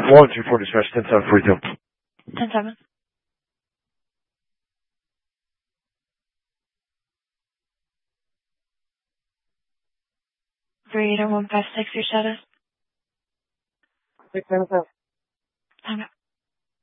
Florence, report dispatch 10-7-42. 10-7. 38156, your status. 677. Time out.